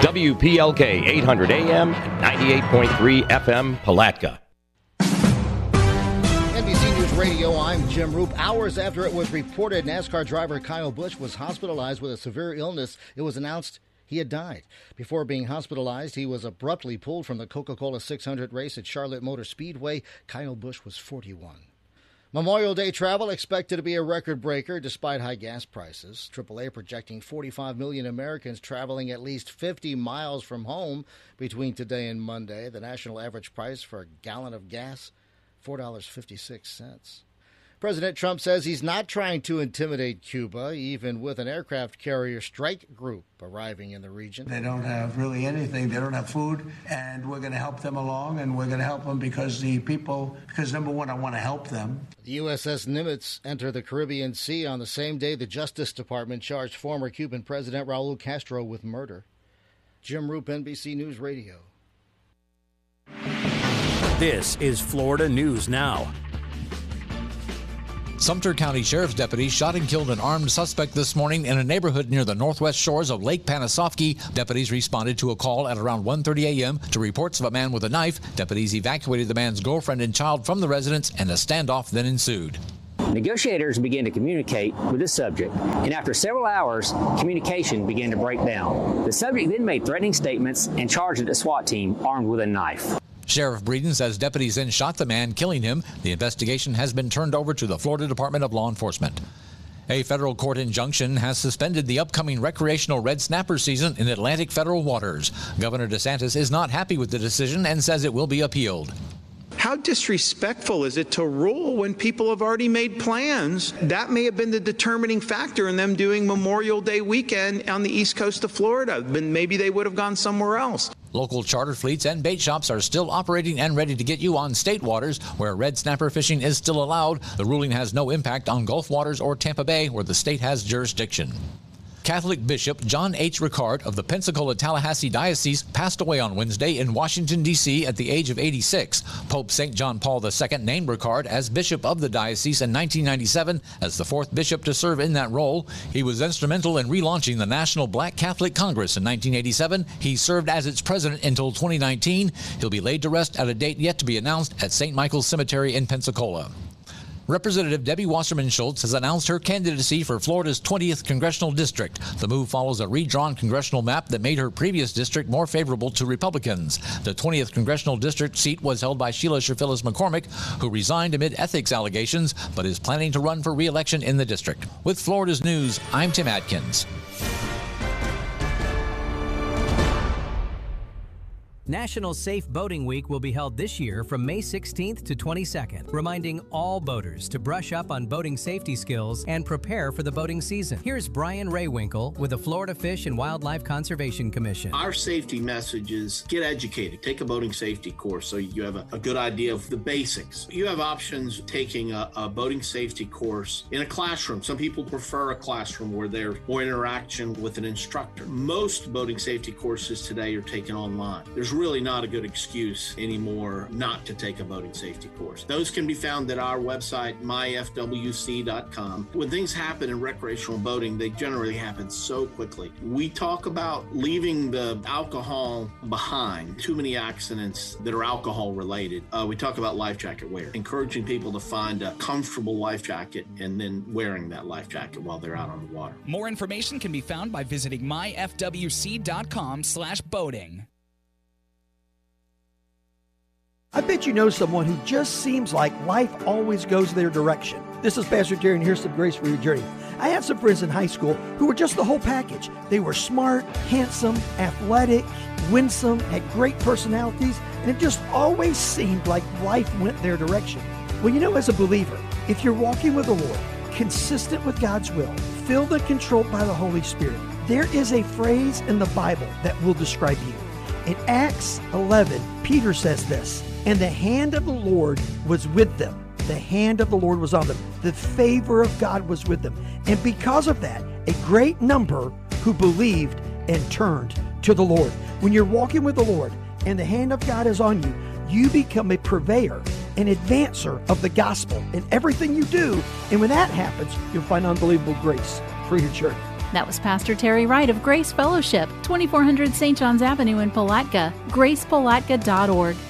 WPLK 800 AM and 98.3 FM Palatka. NBC News Radio, I'm Jim Roop. Hours after it was reported NASCAR driver Kyle Busch was hospitalized with a severe illness, it was announced he had died. Before being hospitalized, he was abruptly pulled from the Coca-Cola 600 race at Charlotte Motor Speedway. Kyle Busch was 41. Memorial Day travel expected to be a record breaker despite high gas prices. AAA projecting 45 million Americans traveling at least 50 miles from home between today and Monday. The national average price for a gallon of gas, $4.56. President Trump says he's not trying to intimidate Cuba, even with an aircraft carrier strike group arriving in the region. They don't have really anything. They don't have food, and we're going to help them along, and we're going to help them because number one, I want to help them. The USS Nimitz entered the Caribbean Sea on the same day the Justice Department charged former Cuban President Raul Castro with murder. Jim Roop, NBC News Radio. This is Florida News Now. Sumter County Sheriff's deputies shot and killed an armed suspect this morning in a neighborhood near the northwest shores of Lake Panasoffkee. Deputies responded to a call at around 1:30 a.m. to reports of a man with a knife. Deputies evacuated the man's girlfriend and child from the residence, and a standoff then ensued. Negotiators began to communicate with the subject, and after several hours, communication began to break down. The subject then made threatening statements and charged the SWAT team armed with a knife. Sheriff Breeden says deputies then shot the man, killing him. The investigation has been turned over to the Florida Department of Law Enforcement. A federal court injunction has suspended the upcoming recreational red snapper season in Atlantic federal waters. Governor DeSantis is not happy with the decision and says it will be appealed. How disrespectful is it to rule when people have already made plans? That may have been the determining factor in them doing Memorial Day weekend on the east coast of Florida. But maybe they would have gone somewhere else. Local charter fleets and bait shops are still operating and ready to get you on state waters where red snapper fishing is still allowed. The ruling has no impact on Gulf waters or Tampa Bay, where the state has jurisdiction. Catholic Bishop John H. Ricard of the Pensacola-Tallahassee Diocese passed away on Wednesday in Washington, D.C. at the age of 86. Pope St. John Paul II named Ricard as bishop of the diocese in 1997 as the fourth bishop to serve in that role. He was instrumental in relaunching the National Black Catholic Congress in 1987. He served as its president until 2019. He'll be laid to rest at a date yet to be announced at St. Michael's Cemetery in Pensacola. Representative Debbie Wasserman Schultz has announced her candidacy for Florida's 20th Congressional District. The move follows a redrawn congressional map that made her previous district more favorable to Republicans. The 20th Congressional District seat was held by Sheila Sher-Phyllis McCormick, who resigned amid ethics allegations, but is planning to run for re-election in the district. With Florida's News, I'm Tim Atkins. National Safe Boating Week will be held this year from May 16th to 22nd, reminding all boaters to brush up on boating safety skills and prepare for the boating season. Here's Brian Raywinkle with the Florida Fish and Wildlife Conservation Commission. Our safety message is get educated. Take a boating safety course so you have a good idea of the basics. You have options taking a boating safety course in a classroom. Some people prefer a classroom where there's more interaction with an instructor. Most boating safety courses today are taken online. There's really not a good excuse anymore not to take a boating safety course. Those can be found at our website, myfwc.com. When things happen in recreational boating, they generally happen so quickly. We talk about leaving the alcohol behind. Too many accidents that are alcohol related. We talk about life jacket wear, encouraging people to find a comfortable life jacket and then wearing that life jacket while they're out on the water. More information can be found by visiting myfwc.com/boating. I bet you know someone who just seems like life always goes their direction. This is Pastor Terry, and here's some grace for your journey. I had some friends in high school who were just the whole package. They were smart, handsome, athletic, winsome, had great personalities, and it just always seemed like life went their direction. Well, you know, as a believer, if you're walking with the Lord, consistent with God's will, filled and controlled by the Holy Spirit, there is a phrase in the Bible that will describe you. In Acts 11, Peter says this, "And the hand of the Lord was with them." The hand of the Lord was on them. The favor of God was with them. And because of that, a great number who believed and turned to the Lord. When you're walking with the Lord and the hand of God is on you, you become a purveyor, an advancer of the gospel in everything you do. And when that happens, you'll find unbelievable grace for your journey. That was Pastor Terry Wright of Grace Fellowship, 2400 St. John's Avenue in Palatka, gracepalatka.org.